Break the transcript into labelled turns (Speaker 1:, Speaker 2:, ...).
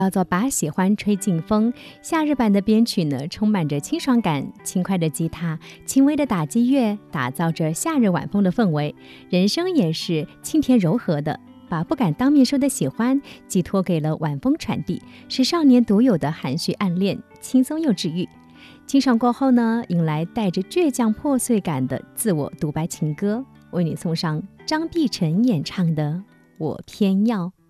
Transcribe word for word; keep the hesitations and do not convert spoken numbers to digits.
Speaker 1: 叫做把喜欢吹进风。夏日版的编曲呢，充满着清爽感，轻快的吉他，轻微的打击乐，打造着夏日晚风的氛围。人声也是清甜柔和的，把不敢当面说的喜欢寄托给了晚风传递，是少年独有的含蓄暗恋，轻松又治愈。清爽过后呢，迎来带着倔强破碎感的自我独白情歌，为你送上张碧晨演唱的《我偏要》。